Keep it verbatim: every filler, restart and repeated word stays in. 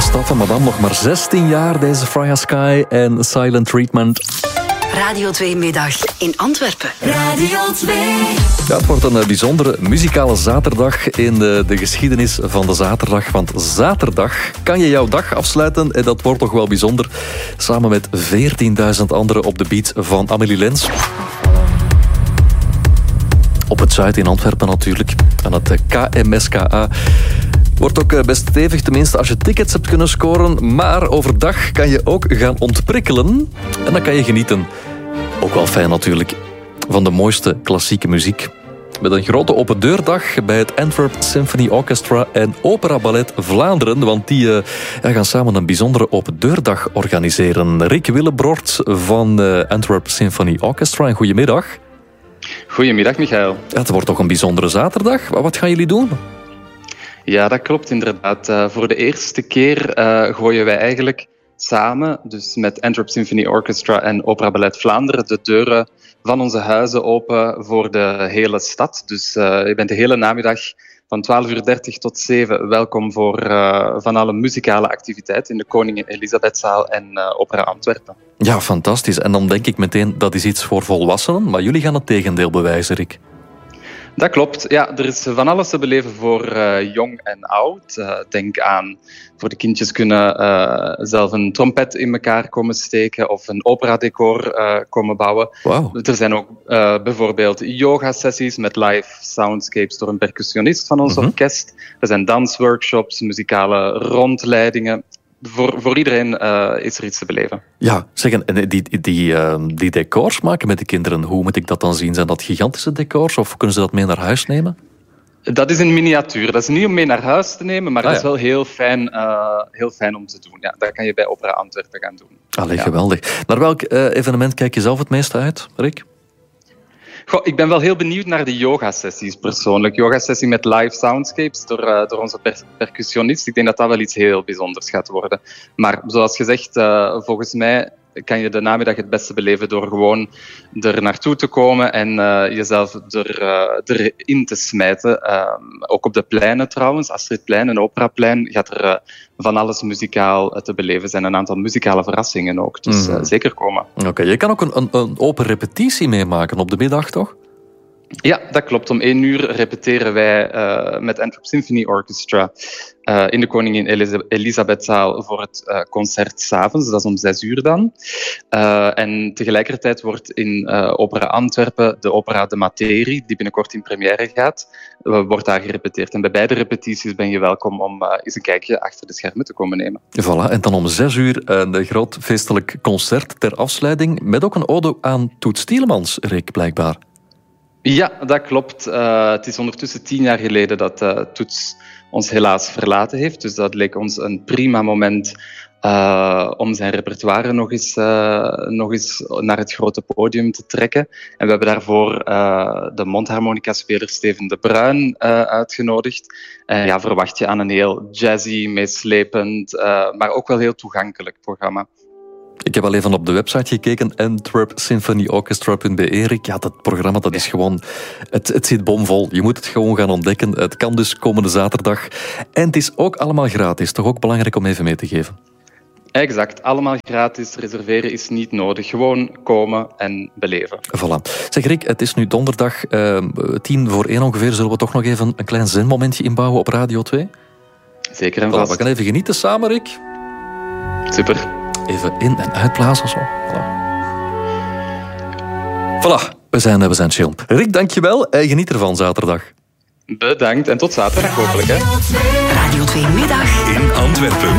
stad van madame. Nog maar zestien jaar, deze Freya Sky en Silent Treatment. Radio twee Middag in Antwerpen. Radio twee. Ja, het wordt een bijzondere muzikale zaterdag in de, de geschiedenis van de zaterdag. Want zaterdag kan je jouw dag afsluiten en dat wordt toch wel bijzonder. Samen met veertienduizend anderen op de beat van Amélie Lens. Op het Zuid in Antwerpen natuurlijk. Aan het K M S K A. Wordt ook best stevig, tenminste als je tickets hebt kunnen scoren. Maar overdag kan je ook gaan ontprikkelen. En dan kan je genieten. Ook wel fijn natuurlijk. Van de mooiste klassieke muziek. Met een grote open deurdag bij het Antwerp Symphony Orchestra en Opera Ballet Vlaanderen. Want die uh, ja, gaan samen een bijzondere open deurdag organiseren. Rick Willebroort van uh, Antwerp Symphony Orchestra. En goedemiddag. Goedemiddag, Michael. Ja, het wordt toch een bijzondere zaterdag. Wat gaan jullie doen? Ja, dat klopt inderdaad. Uh, voor de eerste keer uh, gooien wij eigenlijk samen, dus met Antwerp Symphony Orchestra en Opera Ballet Vlaanderen, de deuren van onze huizen open voor de hele stad. Dus uh, je bent de hele namiddag van twaalf uur dertig tot zeven welkom voor uh, van alle muzikale activiteiten in de Koningin Elisabethzaal en uh, Opera Antwerpen. Ja, fantastisch. En dan denk ik meteen, dat is iets voor volwassenen, maar jullie gaan het tegendeel bewijzen, Rick. Dat klopt. Ja, er is van alles te beleven voor uh, jong en oud. Uh, denk aan, voor de kindjes kunnen uh, zelf een trompet in elkaar komen steken of een operadecor uh, komen bouwen. Wow. Er zijn ook uh, bijvoorbeeld yoga-sessies met live soundscapes door een percussionist van ons mm-hmm. orkest. Er zijn dansworkshops, muzikale rondleidingen. Voor, voor iedereen uh, is er iets te beleven. Ja, zeg, en die, die, uh, die decors maken met de kinderen, hoe moet ik dat dan zien? Zijn dat gigantische decors of kunnen ze dat mee naar huis nemen? Dat is een miniatuur. Dat is niet om mee naar huis te nemen, maar ah, dat is ja. wel heel fijn, uh, heel fijn om te doen. Ja, dat kan je bij Opera Antwerpen gaan doen. Allee, ja. geweldig. Naar welk uh, evenement kijk je zelf het meeste uit, Rick? Goh, ik ben wel heel benieuwd naar de yoga-sessies persoonlijk. Yoga-sessie met live soundscapes door, uh, door onze per- percussionist. Ik denk dat dat wel iets heel bijzonders gaat worden. Maar zoals gezegd, uh, volgens mij kan je de namiddag het beste beleven door gewoon er naartoe te komen en uh, jezelf er, uh, erin te smijten. Uh, ook op de pleinen trouwens, Astridplein en Operaplein, gaat er uh, van alles muzikaal te beleven zijn. Een aantal muzikale verrassingen ook, dus uh, zeker komen. Oké, okay, je kan ook een, een, een open repetitie meemaken op de middag, toch? Ja, dat klopt. Om één uur repeteren wij uh, met Antwerp Symphony Orchestra uh, in de Koningin Elis- Elisabethzaal voor het uh, concert 's avonds. Dat is om zes uur dan. Uh, en tegelijkertijd wordt in uh, Opera Antwerpen de opera De Materie, die binnenkort in première gaat, uh, wordt daar gerepeteerd. En bij beide repetities ben je welkom om uh, eens een kijkje achter de schermen te komen nemen. Voilà, en dan om zes uur een groot feestelijk concert ter afsluiting met ook een ode aan Toets Tielemans, Rick, blijkbaar. Ja, dat klopt. Uh, het is ondertussen tien jaar geleden dat uh, Toets ons helaas verlaten heeft. Dus dat leek ons een prima moment uh, om zijn repertoire nog eens, uh, nog eens naar het grote podium te trekken. En we hebben daarvoor uh, de mondharmonica-speler Steven de Bruin uh, uitgenodigd. En ja, verwacht je aan een heel jazzy, meeslepend, uh, maar ook wel heel toegankelijk programma. Ik heb al even op de website gekeken, antwerp symphony orchestra punt b e, Rick. Ja, dat programma dat is gewoon... Het, het zit bomvol. Je moet het gewoon gaan ontdekken. Het kan dus komende zaterdag. En het is ook allemaal gratis. Toch ook belangrijk om even mee te geven? Exact. Allemaal gratis. Reserveren is niet nodig. Gewoon komen en beleven. Voilà. Zeg Rick, het is nu donderdag uh, tien voor één ongeveer. Zullen we toch nog even een klein zenmomentje inbouwen op Radio twee? Zeker en voilà, vast. we gaan even genieten samen, Rick. Super. Even in- en uitblazen zo. Voilà. Voilà, we zijn, we zijn chill. Rick, dankjewel. Geniet ervan zaterdag. Bedankt en tot zaterdag hopelijk. Hè. Radio twee Middag in Antwerpen.